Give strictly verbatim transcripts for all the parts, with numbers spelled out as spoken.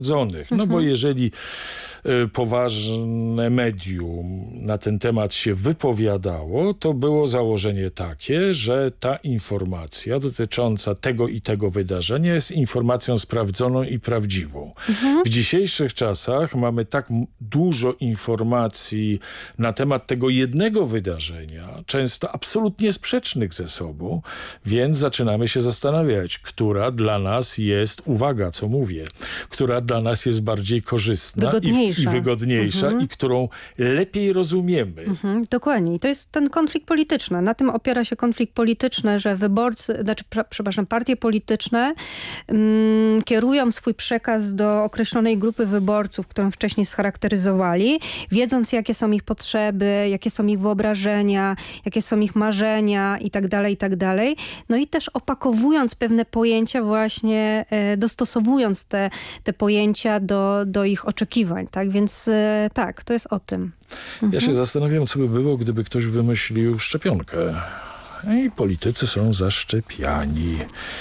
No mhm. bo jeżeli y, poważne medium na ten temat się wypowiadało, to było założenie takie, że ta informacja dotycząca tego i tego wydarzenia jest informacją sprawdzoną i prawdziwą. Mhm. W dzisiejszych czasach mamy tak dużo informacji na temat tego jednego wydarzenia, często absolutnie sprzecznych ze sobą, więc zaczynamy się zastanawiać, która dla nas jest, uwaga, co mówię, która dla nas jest bardziej korzystna i, i wygodniejsza mhm. i którą lepiej rozumiemy. Mhm, dokładnie. I to jest ten konflikt polityczny. Na tym opiera się konflikt polityczny, że wyborcy, znaczy, pra, przepraszam, partie polityczne mm, kierują swój przekaz do określonej grupy wyborców, którą wcześniej scharakteryzowali, wiedząc, jakie są ich potrzeby, jakie są ich wyobrażenia, jakie są ich marzenia i tak dalej, i tak dalej. No i też opakowując pewne pojęcia właśnie, e, dostosowując te, te pojęcia do, do ich oczekiwań, tak? Więc e, tak, to jest o tym. Mhm. Ja się zastanawiam, co by było, gdyby ktoś wymyślił szczepionkę. I politycy są zaszczepiani.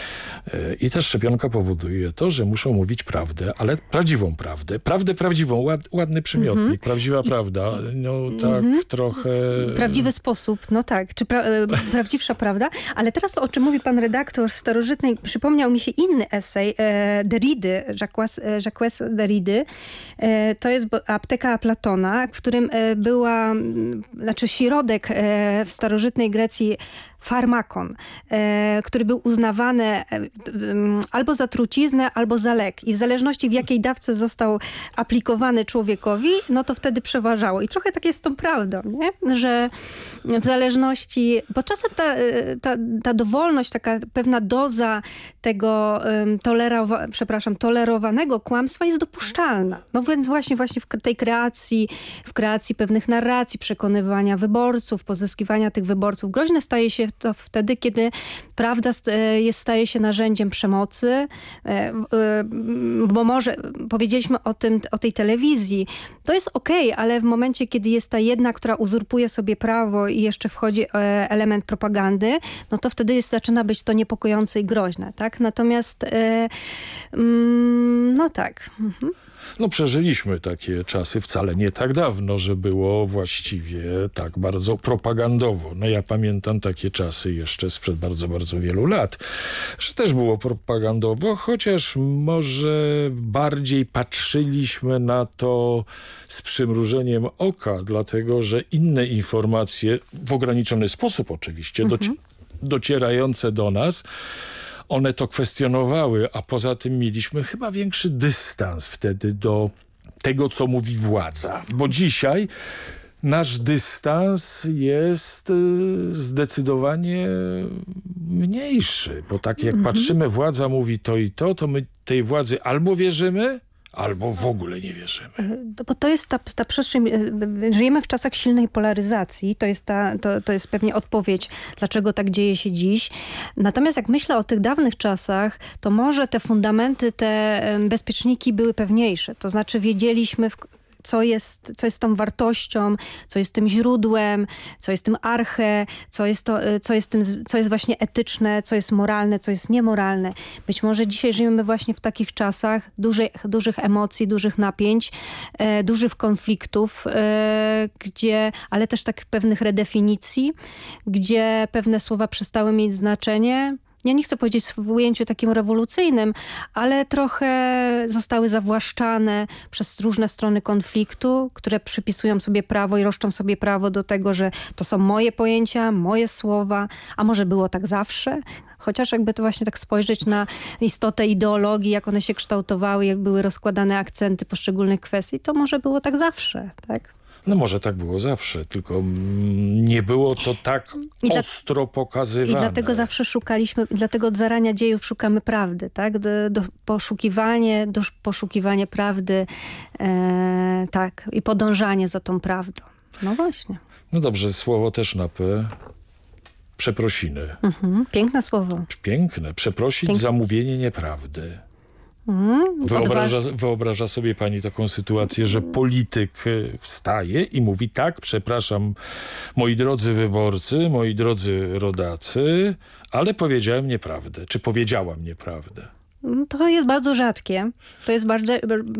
I ta szczepionka powoduje to, że muszą mówić prawdę, ale prawdziwą prawdę. Prawdę prawdziwą, ład, ładny przymiotnik, mm -hmm. prawdziwa prawda. No tak mm -hmm. trochę... Prawdziwy sposób, no tak, czy pra prawdziwsza prawda. Ale teraz to, o czym mówi pan redaktor w Starożytnej, przypomniał mi się inny esej e, Derrida, Jacques, Jacques Derrida. E, to jest Apteka Platona, w którym e, była, znaczy środek e, w starożytnej Grecji farmakon, e, który był uznawany e, albo za truciznę, albo za lek. I w zależności w jakiej dawce został aplikowany człowiekowi, no to wtedy przeważało. I trochę tak jest z tą prawdą, nie? Że w zależności, bo czasem ta, ta, ta dowolność, taka pewna doza tego um, tolerowa, przepraszam, tolerowanego kłamstwa jest dopuszczalna. No więc właśnie, właśnie w tej kreacji, w kreacji pewnych narracji, przekonywania wyborców, pozyskiwania tych wyborców. Groźne staje się to wtedy, kiedy prawda jest, staje się narzędziem przemocy, bo może, powiedzieliśmy o tym, o tej telewizji, to jest okej, ale w momencie, kiedy jest ta jedna, która uzurpuje sobie prawo i jeszcze wchodzi element propagandy, no to wtedy jest, zaczyna być to niepokojące i groźne, tak? Natomiast no tak. Mhm. No przeżyliśmy takie czasy wcale nie tak dawno, że było właściwie tak bardzo propagandowo. No ja pamiętam takie czasy jeszcze sprzed bardzo, bardzo wielu lat, że też było propagandowo, chociaż może bardziej patrzyliśmy na to z przymrużeniem oka, dlatego że inne informacje, w ograniczony sposób oczywiście, mhm. docierające do nas, one to kwestionowały, a poza tym mieliśmy chyba większy dystans wtedy do tego, co mówi władza. Bo dzisiaj nasz dystans jest zdecydowanie mniejszy. Bo tak jak mhm. patrzymy, władza mówi to i to, to my tej władzy albo wierzymy, albo w ogóle nie wierzymy. Bo to jest ta, ta przestrzeń, żyjemy w czasach silnej polaryzacji, to jest, ta, to, to jest pewnie odpowiedź, dlaczego tak dzieje się dziś. Natomiast jak myślę o tych dawnych czasach, to może te fundamenty, te bezpieczniki były pewniejsze. To znaczy wiedzieliśmy, w co jest, co jest tą wartością, co jest tym źródłem, co jest tym arche, co jest, to, co jest tym, co jest właśnie etyczne, co jest moralne, co jest niemoralne. Być może dzisiaj żyjemy właśnie w takich czasach dużych, dużych emocji, dużych napięć, e, dużych konfliktów, e, gdzie, ale też takich pewnych redefinicji, gdzie pewne słowa przestały mieć znaczenie. Ja nie chcę powiedzieć w ujęciu takim rewolucyjnym, ale trochę zostały zawłaszczane przez różne strony konfliktu, które przypisują sobie prawo i roszczą sobie prawo do tego, że to są moje pojęcia, moje słowa, a może było tak zawsze? Chociaż jakby to właśnie tak spojrzeć na istotę ideologii, jak one się kształtowały, jak były rozkładane akcenty poszczególnych kwestii, to może było tak zawsze, tak? No może tak było zawsze, tylko mm, nie było to tak I ostro dla, pokazywane. I dlatego zawsze szukaliśmy, dlatego od zarania dziejów szukamy prawdy, tak? Do, do poszukiwanie, do poszukiwanie prawdy, e, tak, i podążanie za tą prawdą. No właśnie. No dobrze, słowo też na P. Przeprosiny. Mhm, piękne słowo. Piękne. Przeprosić Piękne. za mówienie nieprawdy. Mm, wyobraża, wyobraża sobie pani taką sytuację, że polityk wstaje i mówi tak, przepraszam, moi drodzy wyborcy, moi drodzy rodacy, ale powiedziałem nieprawdę, czy powiedziałam nieprawdę. To jest bardzo rzadkie. To jest bardzo,